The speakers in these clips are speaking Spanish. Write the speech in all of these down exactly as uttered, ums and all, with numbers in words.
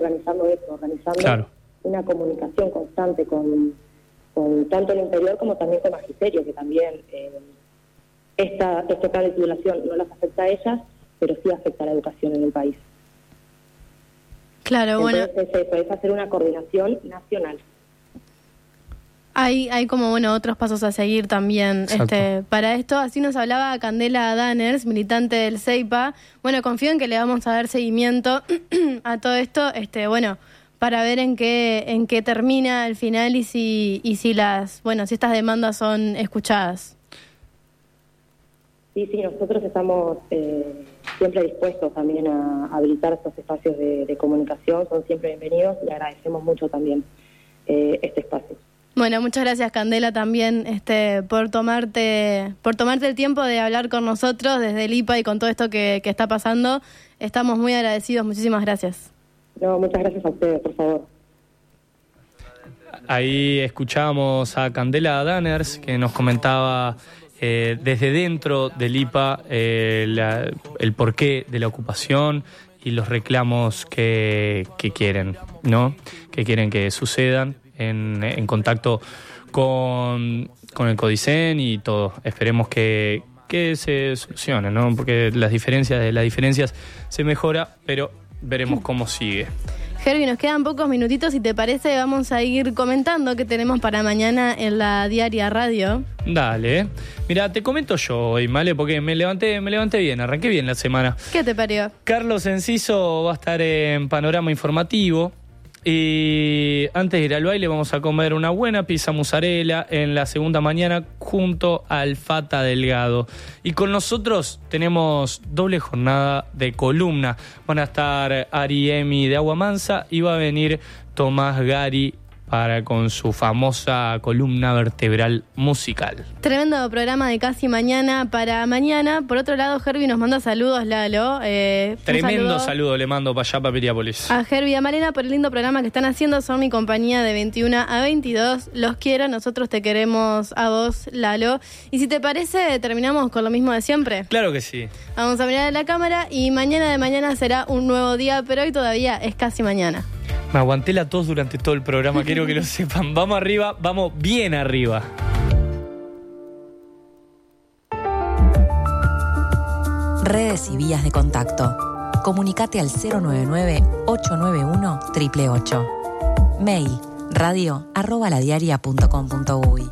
organizando eso, organizando claro. una comunicación constante con, con tanto el interior como también con magisterio, que también eh, esta, este plan de titulación no las afecta a ellas, pero sí afecta a la educación en el país. Claro, Entonces, bueno. es eso, es hacer una coordinación nacional. Hay, hay como, bueno, otros pasos a seguir también este, para esto. Así nos hablaba Candela Danners, militante del C E I P A. Bueno, confío en que le vamos a dar seguimiento a todo esto, este, bueno, para ver en qué en qué termina al final y si y si las, bueno, si estas demandas son escuchadas. Sí, sí, nosotros estamos eh, siempre dispuestos también a, a habilitar estos espacios de, de comunicación, son siempre bienvenidos y agradecemos mucho también eh, este espacio. Bueno, muchas gracias, Candela, también este por tomarte por tomarte el tiempo de hablar con nosotros desde el I P A y con todo esto que, que está pasando. Estamos muy agradecidos, muchísimas gracias. No, muchas gracias a ustedes, por favor. Ahí escuchamos a Candela Danners, que nos comentaba eh, desde dentro del I P A eh, la, el porqué de la ocupación y los reclamos que, que quieren, ¿no? Que quieren que sucedan. En, en contacto con, con el Codicen y todo. Esperemos que, que se solucione, ¿no? Porque las diferencias de las diferencias se mejora, pero veremos cómo sigue. Herbie, nos quedan pocos minutitos, si te parece vamos a ir comentando qué tenemos para mañana en la Diaria Radio. Dale. Mira, te comento yo hoy, ¿vale? Porque me levanté, me levanté bien, arranqué bien la semana. ¿Qué te parió? Carlos Enciso va a estar en Panorama Informativo. Y antes de ir al baile vamos a comer una buena pizza mozzarella en la segunda mañana junto al Fata Delgado. Y con nosotros tenemos doble jornada de columna. Van a estar Ari Emi de Agua Mansa y va a venir Tomás Gari para con su famosa columna vertebral musical. Tremendo programa de Casi Mañana para mañana. Por otro lado, Herbie nos manda saludos, Lalo. Eh, Tremendo saludo, saludo le mando para allá, para Piriápolis. A Herbie y a Malena por el lindo programa que están haciendo. Son mi compañía de veintiuno a veintidós. Los quiero, nosotros te queremos a vos, Lalo. Y si te parece, terminamos con lo mismo de siempre. Claro que sí. Vamos a mirar a la cámara y mañana de mañana será un nuevo día, pero hoy todavía es casi mañana. Me aguanté la tos durante todo el programa, quiero que lo sepan. Vamos arriba, vamos bien arriba. Redes y vías de contacto. Comunicate al cero nueve nueve, ocho nueve uno, ocho ocho ocho. Mail radio arroba ladiaria punto com punto uy.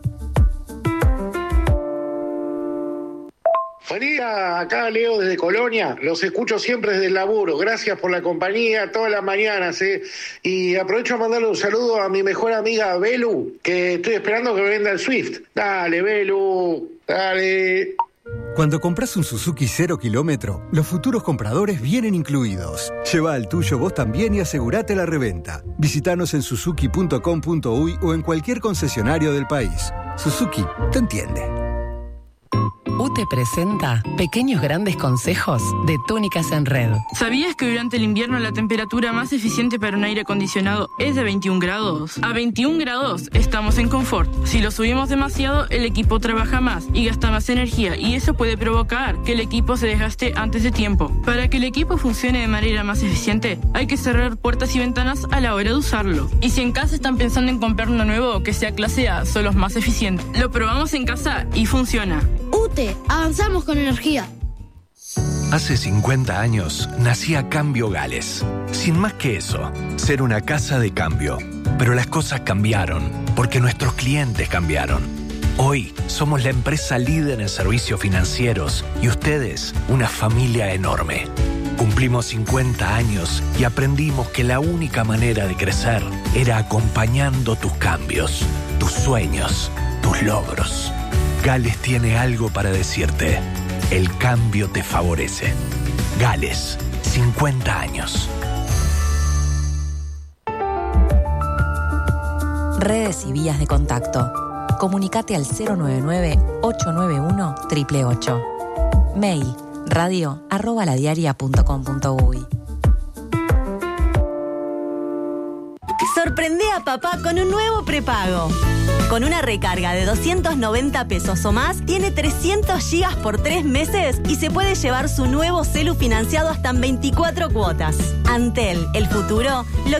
Buen día, acá Leo desde Colonia, los escucho siempre desde el laburo, gracias por la compañía todas las mañanas, ¿eh? Y aprovecho a mandarle un saludo a mi mejor amiga Belu, que estoy esperando que me venda el Swift. Dale, Belu, dale. Cuando compras un Suzuki cero kilómetro, los futuros compradores vienen incluidos. Lleva el tuyo vos también y asegurate la reventa. Visítanos en suzuki punto com punto uy o en cualquier concesionario del país. Suzuki te entiende. U T E presenta Pequeños Grandes Consejos de Túnicas en Red. ¿Sabías que durante el invierno la temperatura más eficiente para un aire acondicionado es de veintiún grados? A veintiún grados estamos en confort. Si lo subimos demasiado, el equipo trabaja más y gasta más energía y eso puede provocar que el equipo se desgaste antes de tiempo. Para que el equipo funcione de manera más eficiente, hay que cerrar puertas y ventanas a la hora de usarlo. Y si en casa están pensando en comprar uno nuevo que sea clase A, son los más eficientes. Lo probamos en casa y funciona. U T E, avanzamos con energía. Hace cincuenta años nacía Cambio Gales. Sin más que eso, ser una casa de cambio. Pero las cosas cambiaron, porque nuestros clientes cambiaron. Hoy somos la empresa líder en servicios financieros y ustedes una familia enorme. Cumplimos cincuenta años y aprendimos que la única manera de crecer era acompañando tus cambios, tus sueños, tus logros. Gales tiene algo para decirte. El cambio te favorece. Gales, cincuenta años. Redes y vías de contacto. Comunicate al cero nueve nueve, ocho nueve uno, ocho ocho ocho. Mail radio arroba ladiaria punto com punto uy. Sorprende a papá con un nuevo prepago. Con una recarga de doscientos noventa pesos o más, tiene trescientos gigas por tres meses y se puede llevar su nuevo celu financiado hasta en veinticuatro cuotas. Antel, el futuro, lo